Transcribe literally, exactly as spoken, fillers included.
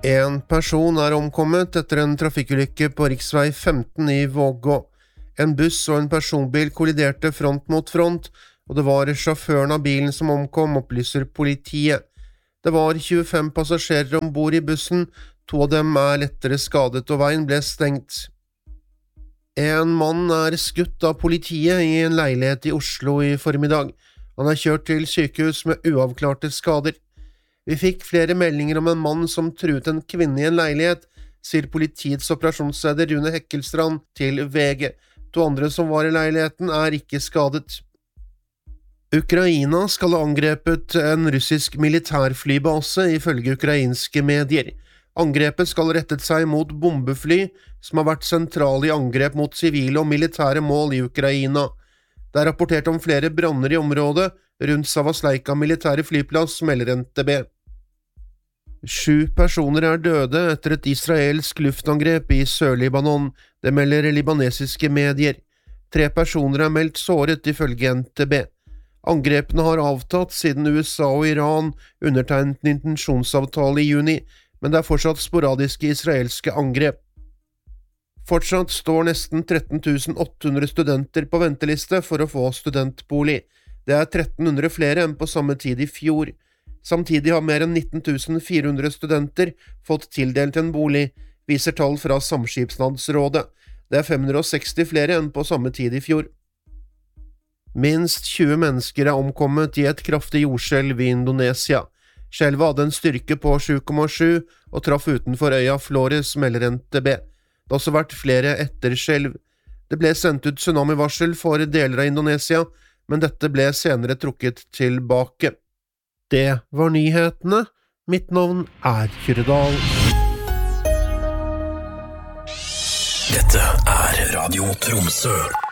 En person er omkommet etter en trafikkulykke på riksvei femten i Vågå. En buss og en personbil kolliderte front mot front, og det var sjåføren av bilen som omkom, opplyser politiet. Det var tjuefem passasjerer ombord i bussen, to av dem er lettere skadet og veien ble stengt. En mann er skutt av politiet i en leilighet i Oslo i formiddag. Han er kjørt til sykehus med uavklarte skader. Vi fikk flere meldinger om en mann som truet en kvinne i en leilighet, sier politiets operasjonsleder Rune Hekkelstrand til V G. To andre som var i leiligheten er ikke skadet. Ukraina skal ha angrepet en russisk militærflybase ifølge ukrainske medier. Angrepet skal rettet seg mot bombefly, som har vært sentrale i angrep mot sivile og militære mål i Ukraina. Det er rapportert om flere branner i området rundt Savasleika militære flyplass, melder N T B. Sju personer er døde etter et israelsk luftangrep i Sør-Libanon, det melder libanesiske medier. Tre personer er meldt såret ifølge N T B. Angrepene har avtatt siden U S A og Iran undertegnet en intensjonsavtale i juni, men det er fortsatt sporadiske israelske angrep. Fortsatt står nesten tretten tusen åtte hundre studenter på venteliste for å få studentbolig. Det er tretten hundre flere enn på samme tid i fjor. Samtidig har mer enn nitten tusen fire hundre studenter fått tildelt en bolig, viser tall fra Samskipnadsrådet. Det er fem hundre og seksti flere enn på samme tid i fjor. Minst tjue mennesker er omkommet i et kraftig jordskjelv i Indonesia. Skjelvet hadde en styrke på sju komma sju og traff utenfor øya Flores, melder N T B. Det har også vært flere etterskjelv. Det ble sendt ut tsunamivarsel for deler av Indonesia, men dette ble senere trukket tilbake. Det var nyhetene. Mitt navn er Kyrdal. Dette er Radio Tromsø.